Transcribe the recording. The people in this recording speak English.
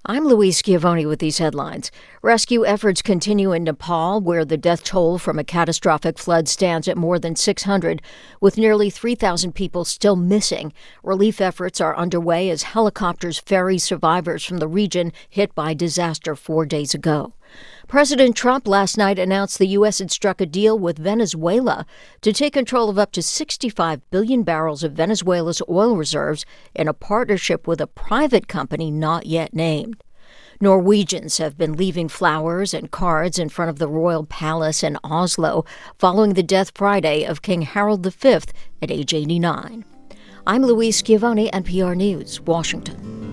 I'm Louise Schiavone with these headlines. Rescue efforts continue in Nepal, where the death toll from a catastrophic flood stands at more than 600, with nearly 3,000 people still missing. Relief efforts are underway as helicopters ferry survivors from the region hit by disaster 4 days ago. President Trump last night announced the U.S. had struck a deal with Venezuela to take control of up to 65 billion barrels of Venezuela's oil reserves in a partnership with a private company not yet named. Norwegians have been leaving flowers and cards in front of the royal palace in Oslo following the death Friday of King Harald V at age 89. I'm Louise Schiavone, NPR News, Washington.